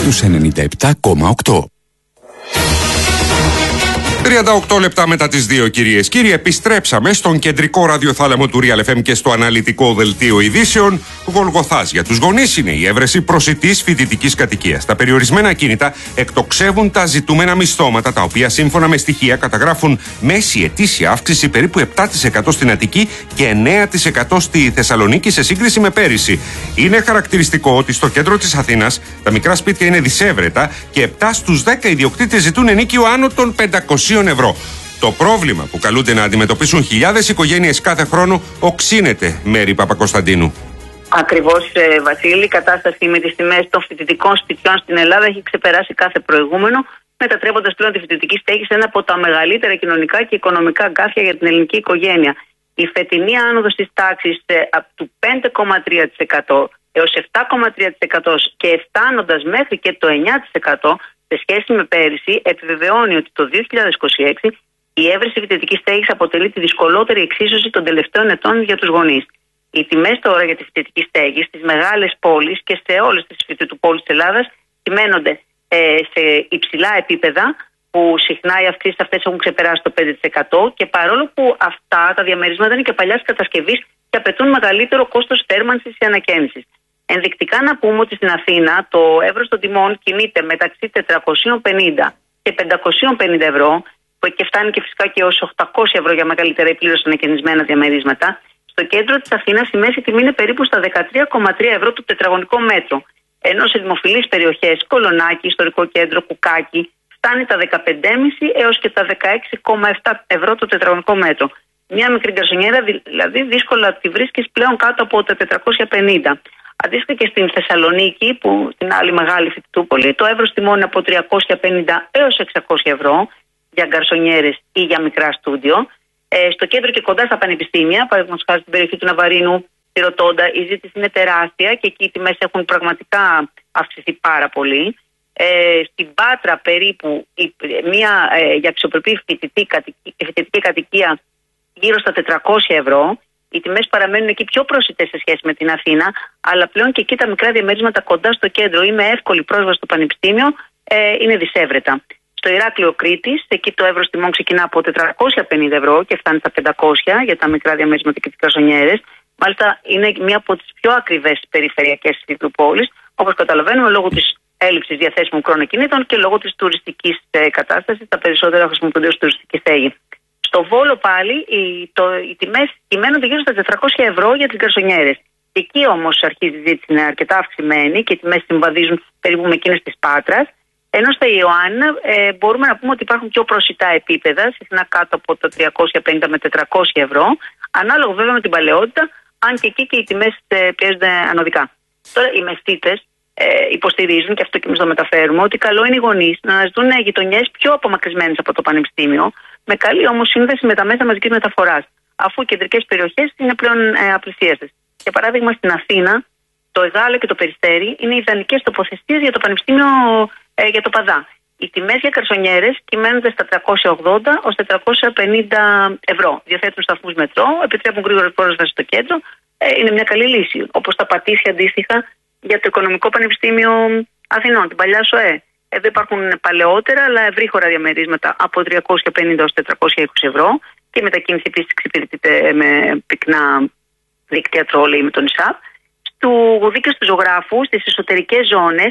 στους 97,8. 38 λεπτά μετά τις 2, κυρίες κύριοι, επιστρέψαμε στον κεντρικό ραδιοθάλαμο του Real FM και στο αναλυτικό δελτίο ειδήσεων. Γολγοθάς για τους γονείς είναι η έβρεση προσιτής φοιτητικής κατοικίας. Τα περιορισμένα ακίνητα εκτοξεύουν τα ζητούμενα μισθώματα, τα οποία σύμφωνα με στοιχεία καταγράφουν μέση ετήσια αύξηση περίπου 7% στην Αττική και 9% στη Θεσσαλονίκη σε σύγκριση με πέρυσι. Είναι χαρακτηριστικό ότι στο κέντρο της Αθήνας τα μικρά σπίτια είναι δισεύρετα και 7 στους 10 ιδιοκτήτες ζητούν ενοίκιο άνω των 500 ευρώ. Το πρόβλημα που καλούνται να αντιμετωπίσουν χιλιάδες οικογένειες κάθε χρόνο οξύνεται, Μέρη Παπακοσταντίνου. Ακριβώς, Βασίλη, η κατάσταση με τις τιμές των φοιτητικών σπιτιών στην Ελλάδα έχει ξεπεράσει κάθε προηγούμενο, μετατρέποντας πλέον τη φοιτητική στέγη σε ένα από τα μεγαλύτερα κοινωνικά και οικονομικά γκάθια για την ελληνική οικογένεια. Η φετινή άνοδος της τάξης από του 5,3% έως 7,3% και φτάνοντας μέχρι και το 9% σε σχέση με πέρυσι, επιβεβαιώνει ότι το 2026 η έβρεση φοιτητικής στέγης αποτελεί τη δυσκολότερη εξίσωση των τελευταίων ετών για τους γονείς. Οι τιμές τώρα για τη φοιτητική στέγη στις μεγάλες πόλεις και σε όλες τις φοιτητοπόλεις της Ελλάδας κυμαίνονται σε υψηλά επίπεδα, που συχνά οι αυξήσεις αυτές έχουν ξεπεράσει το 5%, και παρόλο που αυτά τα διαμερίσματα είναι και παλιάς κατασκευής και απαιτούν μεγαλύτερο κόστος θέρμανσης ή ανακαίνησης. Ενδεικτικά να πούμε ότι στην Αθήνα το εύρος των τιμών κινείται μεταξύ 450 και 550 ευρώ, και φτάνει και φυσικά και ως 800 ευρώ για μεγαλύτερα ή πλήρως ανακαινισμένα διαμερίσματα. Στο κέντρο της Αθήνας η μέση τιμή είναι περίπου στα 13,3 ευρώ το τετραγωνικό μέτρο. Ενώ σε δημοφιλείς περιοχές, Κολονάκι, Ιστορικό Κέντρο, Κουκάκι, φτάνει τα 15,5 έως και τα 16,7 ευρώ το τετραγωνικό μέτρο. Μια μικρή γκαρσονιέρα δηλαδή δύσκολα τη βρίσκεις πλέον κάτω από τα 450. Αντίστοιχα και στην Θεσσαλονίκη, που την άλλη μεγάλη φοιτητούπολη, το εύρος τιμών είναι από 350 έως 600 ευρώ για γκαρσονιέρες ή για μικρά στούντιο. Στο κέντρο και κοντά στα πανεπιστήμια, παραδείγματος χάρη στην περιοχή του Ναβαρίνου, στη Ροτόντα, η ζήτηση είναι τεράστια και εκεί οι τιμές έχουν πραγματικά αυξηθεί πάρα πολύ. Στην Πάτρα περίπου μια για αξιοπρεπή φοιτητική κατοικία γύρω στα 400 ευρώ. Οι τιμές παραμένουν εκεί πιο προσιτές σε σχέση με την Αθήνα, αλλά πλέον και εκεί τα μικρά διαμερίσματα κοντά στο κέντρο ή με εύκολη πρόσβαση στο πανεπιστήμιο είναι δισεύρετα. Στο Ηράκλειο Κρήτης, εκεί το εύρος τιμών ξεκινά από 450 ευρώ και φτάνει στα 500 για τα μικρά διαμερίσματα και τις γκαρσονιέρες. Μάλιστα είναι μία από τις πιο ακριβές περιφερειακές πόλεις, όπως καταλαβαίνουμε, λόγω της έλλειψης διαθέσιμων κρόνακινήτων και λόγω της τουριστικής κατάστασης. Τα περισσότερα χρησιμοποιούνται ως τουριστική στέγη. Στο Βόλο πάλι οι τιμές κυμαίνονται γύρω στα 400 ευρώ για τις γκαρσονιέρες. Εκεί όμως αρχίζει η ζήτηση να είναι αρκετά αυξημένη και οι τιμές συμβαδίζουν περίπου με εκείνες της Πάτρας. Ενώ στα Ιωάννα μπορούμε να πούμε ότι υπάρχουν πιο προσιτά επίπεδα, συχνά κάτω από τα 350 με 400 ευρώ, ανάλογα βέβαια με την παλαιότητα, αν και εκεί και οι τιμές πιέζονται ανωδικά. Τώρα οι μεστίτες υποστηρίζουν, και αυτό και εμείς το μεταφέρουμε, ότι καλό είναι οι γονείς να αναζητούν γειτονιές πιο απομακρυσμένες από το πανεπιστήμιο, με καλή όμως σύνδεση με τα μέσα μαζικής μεταφοράς, αφού οι κεντρικές περιοχές είναι πλέον απλησίαστες. Για παράδειγμα, στην Αθήνα, το Εγάλεο και το Περιστέρι είναι ιδανικές τοποθεσίες για το Πανεπιστήμιο για το Παδά. Οι τιμές για καρσονιέρες κυμαίνονται στα 380 ως 450 ευρώ. Διαθέτουν σταθμούς μετρό, επιτρέπουν γρήγορη πρόσβαση στο κέντρο. Είναι μια καλή λύση. Όπως τα Πατήσια αντίστοιχα για το Οικονομικό Πανεπιστήμιο Αθηνών, την παλιά ΣΟΕ. Εδώ υπάρχουν παλαιότερα αλλά ευρύχωρα διαμερίσματα από 350 ως 420 ευρώ και η μετακίνηση επίσης εξυπηρετείται με πυκνά δίκτυα τρόλεϊ με τον ΙΣΑΠ. Του δίκαιου του ζωγράφου, στις εσωτερικές ζώνες,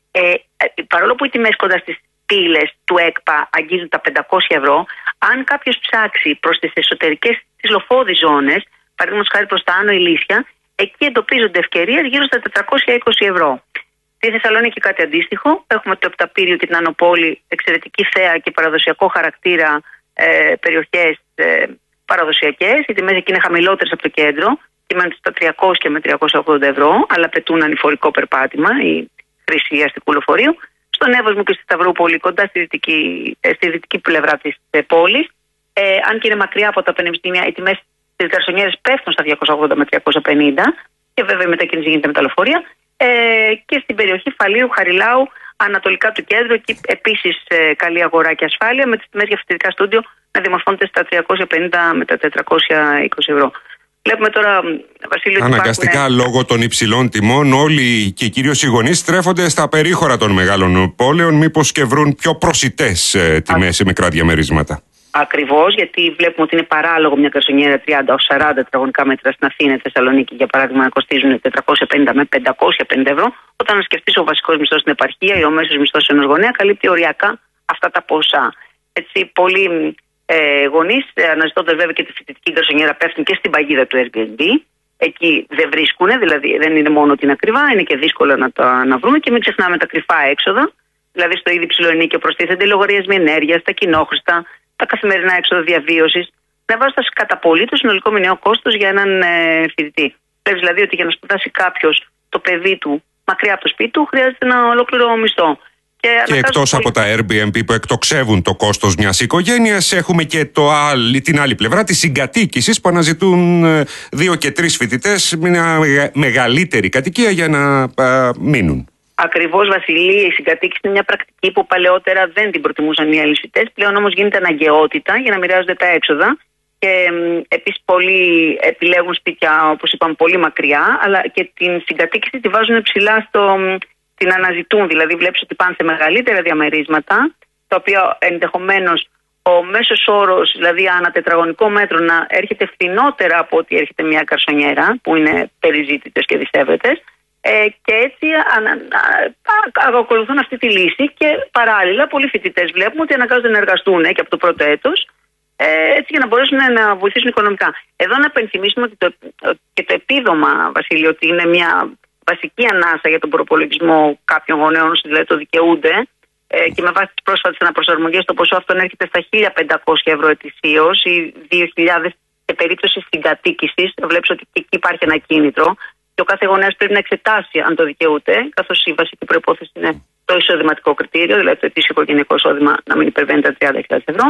παρόλο που οι τιμές κοντά στις πύλες του ΕΚΠΑ αγγίζουν τα 500 ευρώ, αν κάποιος ψάξει προς τις εσωτερικές της λοφόδης ζώνες, παραδείγματος χάρη προς τα Άνω Ηλίσια, εκεί εντοπίζονται ευκαιρίες γύρω στα 420 ευρώ. Στη Θεσσαλονίκη κάτι αντίστοιχο. Έχουμε το Επταπύριο και την Ανοπόλη, εξαιρετική θέα και παραδοσιακό χαρακτήρα περιοχές παραδοσιακές. Οι τιμές εκεί είναι χαμηλότερες από το κέντρο, κυμαίνονται στα 300 με 380 ευρώ, αλλά απαιτούν ανηφορικό περπάτημα ή χρήση αστικού λεωφορείου. Στον Εύωσμο και στη Σταυρούπολη, κοντά στη δυτική πλευρά της πόλης, αν και είναι μακριά από τα πανεπιστήμια, οι τιμές στις γκαρσονιέρες πέφτουν στα 280 με 350 και βέβαια η μετακίνηση γίνεται με τα λεωφορεία. Και στην περιοχή Φαλήρου, Χαριλάου, ανατολικά του κέντρου, εκεί επίσης καλή αγορά και ασφάλεια, με τις τιμές για φοιτητικά στούντιο να δημορφώνονται στα 350 με τα 420 ευρώ. Βλέπουμε τώρα, Βασίλειο, αναγκαστικά λόγω των υψηλών τιμών όλοι και κυρίως οι γονείς στρέφονται στα περίχωρα των μεγάλων πόλεων, μήπως και βρουν πιο προσιτές τιμές σε μικρά διαμερίσματα. Ακριβώς, γιατί βλέπουμε ότι είναι παράλογο μια καρσονιέρα 30-40 τετραγωνικά μέτρα στην Αθήνα ή Θεσσαλονίκη, για παράδειγμα, να κοστίζουν 450 με 550 ευρώ. Όταν σκεφτείς ο βασικός μισθός στην επαρχία ή ο μέσος μισθός ενός γονέα, καλύπτει οριακά αυτά τα ποσά. Έτσι, πολλοί γονείς, αναζητώντας βέβαια και τη φοιτητική καρσονιέρα, πέφτουν και στην παγίδα του Airbnb. Εκεί δεν βρίσκουν, δηλαδή δεν είναι μόνο ότι είναι ακριβά, είναι και δύσκολο να βρούμε. Και μην ξεχνάμε τα κρυφά έξοδα, δηλαδή στο ήδη ψηλό ενίκιο προστίθενται λογαριασμοί ενέργειας, τα κοινόχρηστα, τα καθημερινά έξοδα διαβίωσης, βάζοντας κατά πολύ το συνολικό μηνιαίο κόστος για έναν φοιτητή. Βλέπει δηλαδή ότι για να σπουδάσει κάποιος το παιδί του μακριά από το σπίτι του χρειάζεται ένα ολόκληρο μισθό. Και εκτός από τα Airbnb που εκτοξεύουν το κόστος μιας οικογένειας, έχουμε και την άλλη πλευρά της συγκατοίκησης που αναζητούν 2 και 3 φοιτητές μια μεγαλύτερη κατοικία για να μείνουν. Ακριβώς, Βασιλή, η συγκατοίκηση είναι μια πρακτική που παλαιότερα δεν την προτιμούσαν οι Έλληνες φοιτητές. Πλέον όμως γίνεται αναγκαιότητα για να μοιράζονται τα έξοδα. Και επίσης πολλοί επιλέγουν σπίτια, όπως είπαμε, πολύ μακριά, αλλά και την συγκατοίκηση τη βάζουν ψηλά την αναζητούν. Δηλαδή, βλέπεις ότι πάνε σε μεγαλύτερα διαμερίσματα, τα οποία ενδεχομένως ο μέσος όρος, δηλαδή ανά τετραγωνικό μέτρο, να έρχεται φθηνότερα από ότι έρχεται μια καρσονιέρα, που είναι περιζήτητες και δισεύετες. Και έτσι ακολουθούν αυτή τη λύση και παράλληλα πολλοί φοιτητές βλέπουμε ότι αναγκάζονται να εργαστούν και από το πρώτο έτος, έτσι για να μπορέσουν να βοηθήσουν οικονομικά. Εδώ να επενθυμίσουμε ότι και το επίδομα, Βασίλειο, ότι είναι μια βασική ανάσα για τον προπολογισμό κάποιων γονέων, δηλαδή το δικαιούνται, και με βάση τις πρόσφατες αναπροσαρμογές το ποσό αυτό έρχεται στα 1.500 ευρώ ετησίως ή 2.000 σε περίπτωση συγκατοίκησης. Βλέπεις ότι και εκεί υπάρχει ένα κίνητρο. Και ο κάθε γονέας πρέπει να εξετάσει αν το δικαιούται, καθώς η βασική προϋπόθεση είναι το εισοδηματικό κριτήριο, δηλαδή το ετήσιο οικογενειακό εισόδημα να μην υπερβαίνει τα 30.000 ευρώ.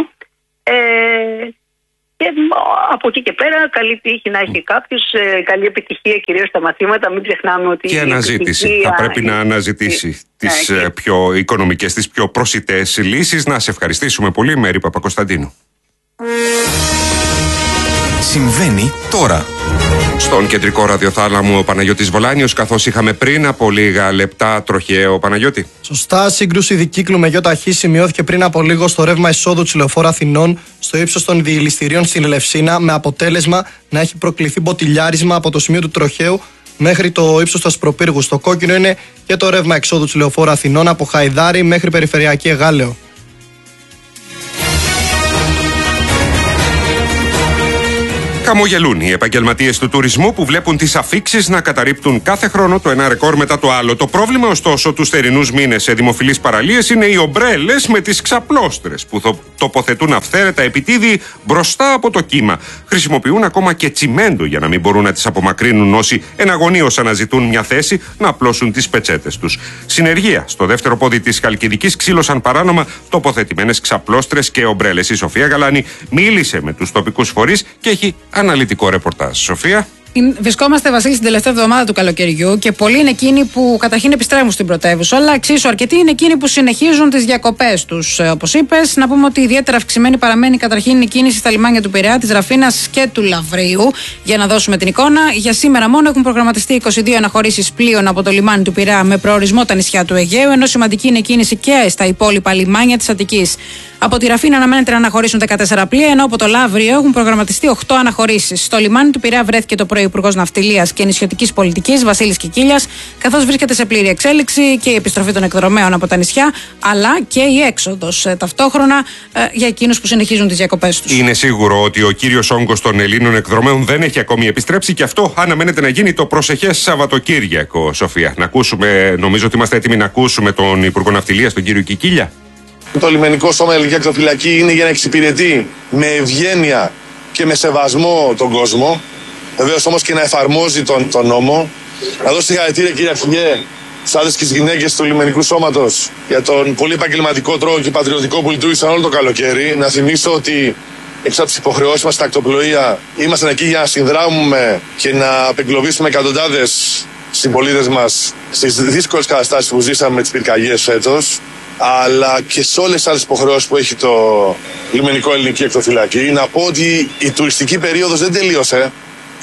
Και από εκεί και πέρα, καλή τύχη να έχει κάποιος, καλή επιτυχία κυρίως στα μαθήματα. Μην ξεχνάμε ότι. Και αναζήτηση. Θα πρέπει να αναζητήσει τις πιο οικονομικές, τις πιο προσιτές λύσεις. Να σε ευχαριστήσουμε πολύ, Μέρη Παπακοσταντίνου. Συμβαίνει τώρα. Στον κεντρικό ραδιοθάλαμο ο Παναγιώτης Βολάνιος, καθώς είχαμε πριν από λίγα λεπτά τροχαίο. Παναγιώτη. Σωστά, σύγκρουση δικύκλου με ΙΧ σημειώθηκε πριν από λίγο στο ρεύμα εισόδου της Λεωφόρου Αθηνών, στο ύψος των διελιστηρίων στην Ελευσίνα, με αποτέλεσμα να έχει προκληθεί μποτιλιάρισμα από το σημείο του τροχαίου μέχρι το ύψος του Ασπροπύργου. Στο κόκκινο είναι και το ρεύμα εξόδου της Λεωφόρου Αθηνών από Χαϊδάρη μέχρι Περιφερειακή Εγάλεο. Χαμογελούν οι επαγγελματίες του τουρισμού που βλέπουν τις αφίξεις να καταρρίπτουν κάθε χρόνο το ένα ρεκόρ μετά το άλλο. Το πρόβλημα, ωστόσο, τους θερινούς μήνες σε δημοφιλείς παραλίες είναι οι ομπρέλες με τις ξαπλώστρες που τοποθετούν αυθαίρετα επιτίδη μπροστά από το κύμα. Χρησιμοποιούν ακόμα και τσιμέντο για να μην μπορούν να τις απομακρύνουν όσοι εναγωνίως αναζητούν μια θέση να απλώσουν τις πετσέτες τους. Συνεργεία στο δεύτερο πόδι της Χαλκιδικής ξύλωσαν παράνομα τοποθετημένες ξαπλώστρες και ομπρέλες. Η Σοφία Γαλάνη μίλησε με τους τοπικούς φορείς και έχει αναλυτικό ρεπορτάζ. Σοφία. Βρισκόμαστε, Βασίλη, στην τελευταία εβδομάδα του καλοκαιριού και πολλοί είναι εκείνοι που καταρχήν επιστρέφουν στην πρωτεύουσα, αλλά εξίσου αρκετοί είναι εκείνοι που συνεχίζουν τις διακοπές τους. Όπως είπες, να πούμε ότι ιδιαίτερα αυξημένη παραμένει καταρχήν η κίνηση στα λιμάνια του Πειραιά, της Ραφίνας και του Λαυρίου. Για να δώσουμε την εικόνα, για σήμερα μόνο έχουν προγραμματιστεί 22 αναχωρήσεις πλοίων από το λιμάνι του Πειραιά με προορισμό τα νησιά του Αιγαίου, ενώ σημαντική είναι η κίνηση και στα υπόλοιπα λιμάνια της Αττικής. Από τη Ραφίνα αναμένεται να αναχωρήσουν 14 πλοία, ενώ από το Λαύριο έχουν προγραμματιστεί 8 αναχωρήσεις. Στο λιμάνι του Πειραιά βρέθηκε το πρωί ο Υπουργός Ναυτιλίας και Νησιωτικής Πολιτικής, Βασίλης Κικίλιας, καθώς βρίσκεται σε πλήρη εξέλιξη και η επιστροφή των εκδρομέων από τα νησιά, αλλά και η έξοδος ταυτόχρονα για εκείνους που συνεχίζουν τις διακοπές τους. Είναι σίγουρο ότι ο κύριος όγκος των Ελλήνων εκδρομέων δεν έχει ακόμη επιστρέψει και αυτό αναμένεται να γίνει το προσεχές Σαββατοκύριακο, Σοφία. Να ακούσουμε, νομίζω ότι είμαστε έτοιμοι να ακούσουμε τον Υπουργό Ναυτιλίας, τον κύριο Κικίλια. Το λιμενικό σώμα Ελληνική Ακτοφυλακή είναι για να εξυπηρετεί με ευγένεια και με σεβασμό τον κόσμο, βεβαίως όμως και να εφαρμόζει τον νόμο. Να δώσω συγχαρητήρια, κύριε Αρχηγέ, στους άντρες και τις γυναίκες του λιμενικού σώματος για τον πολύ επαγγελματικό τρόπο και πατριωτικό που λειτουργήσαν όλο το καλοκαίρι. Να θυμίσω ότι έξω από τις υποχρεώσεις μας στα ακτοπλοεία ήμασταν εκεί για να συνδράμουμε και να απεγκλωβίσουμε εκατοντάδες συμπολίτες μας στις δύσκολες καταστάσεις που ζήσαμε με τις πυρκαγιές φέτος, αλλά και σε όλες τις άλλες υποχρεώσεις που έχει το λιμενικό Ελληνική Ακτοφυλακή. Να πω ότι η τουριστική περίοδος δεν τελείωσε.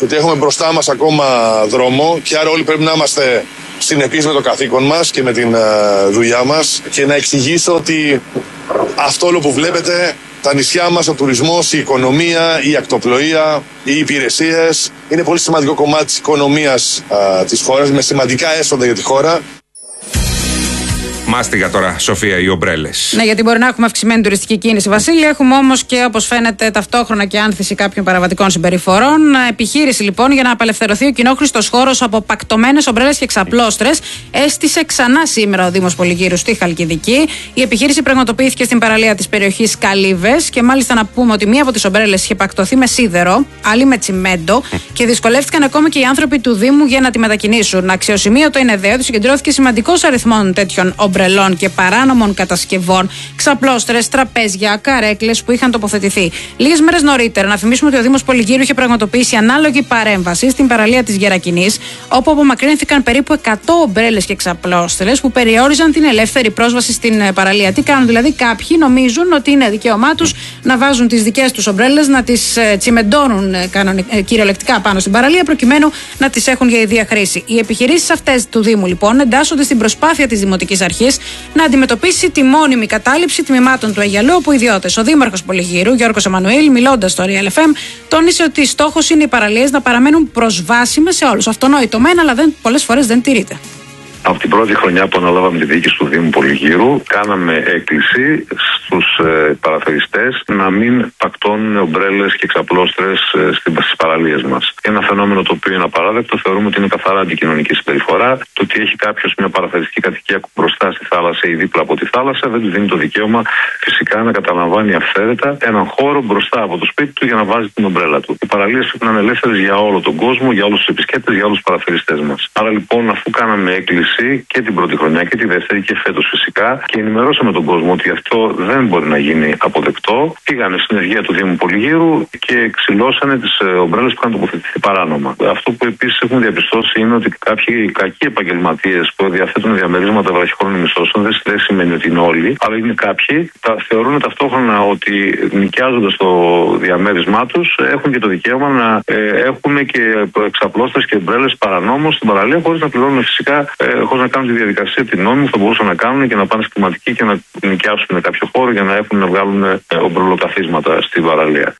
και ότι έχουμε μπροστά μας ακόμα δρόμο και άρα όλοι πρέπει να είμαστε συνεπείς με το καθήκον μας και με την δουλειά μας και να εξηγήσω ότι αυτό όλο που βλέπετε, τα νησιά μας, ο τουρισμός, η οικονομία, η ακτοπλοεία, οι υπηρεσίες είναι πολύ σημαντικό κομμάτι της οικονομίας της χώρας με σημαντικά έσοδα για τη χώρα. Μάστιγα τώρα, Σοφία, οι ομπρέλες. Ναι, γιατί μπορεί να έχουμε αυξημένη τουριστική κίνηση, Βασίλη. Έχουμε όμως και, όπως φαίνεται, ταυτόχρονα και άνθηση κάποιων παραβατικών συμπεριφορών. Επιχείρηση, λοιπόν, για να απελευθερωθεί ο κοινόχρηστος χώρος από πακτωμένες ομπρέλες και ξαπλώστρες, έστησε ξανά σήμερα ο Δήμος Πολυγύρου στη Χαλκιδική. Η επιχείρηση πραγματοποιήθηκε στην παραλία της περιοχής Καλύβες και μάλιστα να πούμε ότι μία από τις ομπρέλες είχε πακτωθεί με σίδερο, άλλη με τσιμέντο και δυσκολεύτηκαν ακόμα και οι άνθρωποι του Δήμου για να τη μετακινήσουν. Αξιοσημείωτο είναι δε ότι συγκεντρώθηκε σημαντικός αριθμός τέτοιων ομπρελών και παράνομων κατασκευών, ξαπλώστρες, τραπέζια, καρέκλες που είχαν τοποθετηθεί. Λίγες μέρες νωρίτερα, να θυμίσουμε ότι ο Δήμος Πολυγύρου είχε πραγματοποιήσει ανάλογη παρέμβαση στην παραλία της Γερακινής, όπου απομακρύνθηκαν περίπου 100 ομπρέλες και ξαπλώστρες που περιόριζαν την ελεύθερη πρόσβαση στην παραλία. Τι κάνουν δηλαδή? Κάποιοι νομίζουν ότι είναι δικαίωμά τους να βάζουν τις δικές τους ομπρέλες, να τις τσιμεντώνουν κυριολεκτικά πάνω στην παραλία, προκειμένου να τις έχουν για ιδία χρήση. Οι επιχειρήσεις αυτές του Δήμου, λοιπόν, εντάσσονται στην προσπάθεια της Δημοτικής Αρχής να αντιμετωπίσει τη μόνιμη κατάληψη τμήματων του Αιγιαλού από ιδιώτες. Ο Δήμαρχος Πολυγύρου, Γιώργος Εμμανουήλ, μιλώντας στο Real FM, τόνισε ότι στόχος είναι οι παραλίες να παραμένουν προσβάσιμες σε όλους. Αυτονόητο μεν, αλλά πολλές φορές δεν τηρείται. Από την πρώτη χρονιά που αναλάβαμε τη διοίκηση του Δήμου Πολυγύρου, κάναμε έκκληση στους παραθεριστές να μην πακτώνουν ομπρέλες και ξαπλώστρες στις παραλίες μας. Ένα φαινόμενο το οποίο είναι απαράδεκτο, θεωρούμε ότι είναι καθαρά αντικοινωνική συμπεριφορά. Το ότι έχει κάποιος μια παραθεριστική κατοικία μπροστά στη θάλασσα ή δίπλα από τη θάλασσα δεν του δίνει το δικαίωμα φυσικά να καταλαμβάνει αυθαίρετα έναν χώρο μπροστά από το σπίτι του για να βάζει την ομπρέλα του. Οι παραλίες πρέπει να είναι ελεύθερες για όλο τον κόσμο, για όλους τους επισκέπτες, για όλους τους παραθεριστές μας. Άρα λοιπόν, αφού κάναμε έκκληση και την πρώτη χρονιά και τη δεύτερη και φέτος φυσικά και ενημερώσαμε τον κόσμο ότι αυτό δεν μπορεί να γίνει αποδεκτό, πήγανε στην Ευγεία του Δήμου Πολυγύρου και ξυλώσανε τις ομπρέλες που είχαν τοποθετηθεί παράνομα. Αυτό που επίσης έχουμε διαπιστώσει είναι ότι κάποιοι κακοί επαγγελματίες που διαθέτουν διαμερίσματα βραχυχρόνων μισθώσεων, δεν σημαίνει ότι είναι όλοι, αλλά είναι κάποιοι, θεωρούν ταυτόχρονα ότι νοικιάζοντας το διαμέρισμά τους έχουν και το δικαίωμα να έχουν και εξαπλώστρες και ομπρέλες παρανόμως στην παραλία χωρίς να πληρώνουν φυσικά. Χωρίς να κάνουν τη διαδικασία την νόμιμη, θα μπορούσαν να κάνουν και να πάνε στη κλιματική και να νοικιάσουν κάποιο χώρο για να έχουν να βγάλουν ομπρελοκαθίσματα στην παραλία.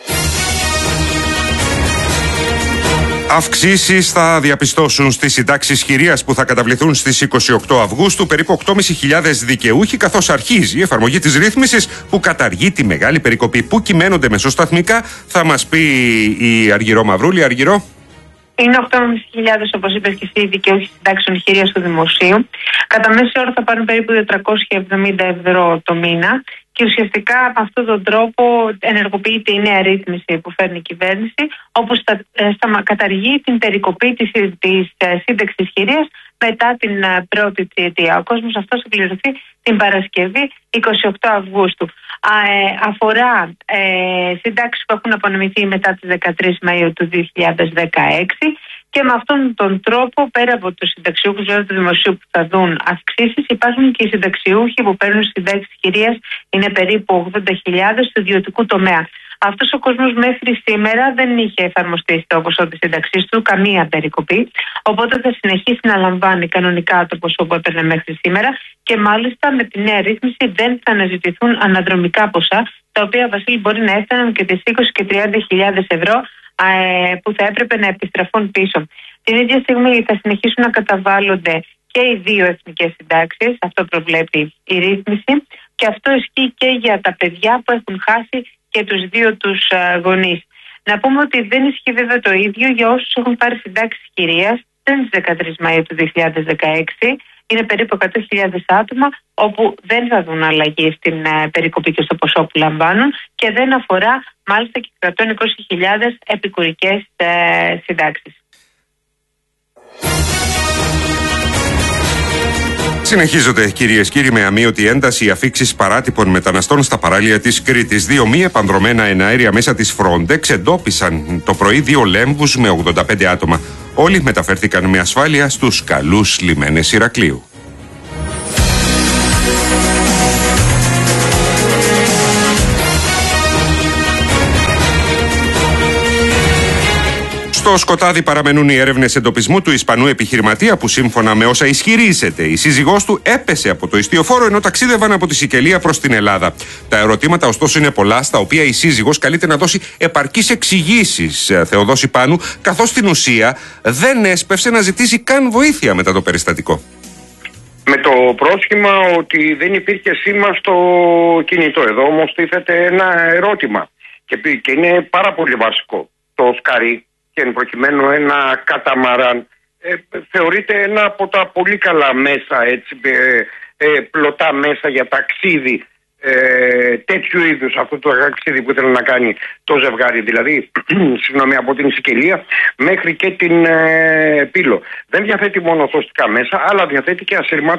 Αυξήσεις θα διαπιστώσουν στις συντάξεις χειρίας που θα καταβληθούν στις 28 Αυγούστου περίπου 8.500 δικαιούχοι, καθώς αρχίζει η εφαρμογή της ρύθμισης που καταργεί τη μεγάλη περικοπή. Πού κυμαίνονται μεσοσταθμικά, θα μας πει η Αργυρό Μαυρούλη. Αργυρό. Είναι 8.500, όπως είπες και εσύ, δικαιούχοι συντάξεων χειρίας του Δημοσίου. Κατά μέσο όρο θα πάρουν περίπου 470 ευρώ το μήνα. Και ουσιαστικά με αυτόν τον τρόπο ενεργοποιείται η νέα ρύθμιση που φέρνει η κυβέρνηση, όπως θα καταργεί την περικοπή της σύνταξης χειρίας μετά την πρώτη τριετία. Ο κόσμος αυτός θα πληρωθεί την Παρασκευή 28 Αυγούστου. Αφορά συντάξεις που έχουν απονομηθεί μετά τις 13 Μαΐου του 2016 και με αυτόν τον τρόπο, πέρα από τους συνταξιούχους του Δημοσίου που θα δουν αυξήσεις, υπάρχουν και οι συνταξιούχοι που παίρνουν συντάξεις χειρίας, είναι περίπου 80.000 του ιδιωτικού τομέα. Αυτός ο κόσμος μέχρι σήμερα δεν είχε εφαρμοστεί στο ποσό της σύνταξής του καμία περικοπή, οπότε θα συνεχίσει να λαμβάνει κανονικά το ποσό που έπαιρνε μέχρι σήμερα και μάλιστα με τη νέα ρύθμιση δεν θα αναζητηθούν αναδρομικά ποσά, τα οποία, Βασίλη, μπορεί να έφταναν και τις 20 και 30.000 ευρώ που θα έπρεπε να επιστραφούν πίσω. Την ίδια στιγμή θα συνεχίσουν να καταβάλλονται και οι δύο εθνικές συντάξεις, αυτό προβλέπει η ρύθμιση, και αυτό ισχύει και για τα παιδιά που έχουν χάσει και τους δύο τους γονείς. Να πούμε ότι δεν ισχύει βέβαια το ίδιο για όσους έχουν πάρει συντάξεις χειρίας πριν τις 13 Μαΐου του 2016. Είναι περίπου 100.000 άτομα όπου δεν θα δουν αλλαγή στην περικοπή και στο ποσό που λαμβάνουν και δεν αφορά μάλιστα και 120.000 επικουρικές συντάξεις. Συνεχίζονται, κυρίες και κύριοι, με αμείωτη ένταση οι αφίξεις παράτυπων μεταναστών στα παράλια της Κρήτης. 2 μη επανδρομένα εναέρια μέσα της Frontex εντόπισαν το πρωί 2 λέμβους με 85 άτομα. Όλοι μεταφέρθηκαν με ασφάλεια στους καλούς λιμένες Ηρακλείου. Στο σκοτάδι παραμένουν οι έρευνες εντοπισμού του Ισπανού επιχειρηματία που, σύμφωνα με όσα ισχυρίζεται, η σύζυγός του έπεσε από το ιστιοφόρο ενώ ταξίδευαν από τη Σικελία προς την Ελλάδα. Τα ερωτήματα, ωστόσο, είναι πολλά, στα οποία η σύζυγος καλείται να δώσει επαρκείς εξηγήσεις, Θεοδόση Πάνου, καθώς στην ουσία δεν έσπευσε να ζητήσει καν βοήθεια μετά το περιστατικό. Με το πρόσχημα ότι δεν υπήρχε σήμα στο κινητό. Εδώ όμως τίθεται ένα ερώτημα και είναι πάρα πολύ βασικό. Το σκαρί, και εν προκειμένου ένα καταμαράν, θεωρείται ένα από τα πολύ καλά μέσα, έτσι, πλωτά μέσα για ταξίδι, τέτοιου είδους, αυτό το ταξίδι που ήθελε να κάνει το ζευγάρι, δηλαδή συγγνώμη, από την Σικελία μέχρι και την Πύλο. Δεν διαθέτει μόνο σωστικά μέσα, αλλά διαθέτει και ασύρματα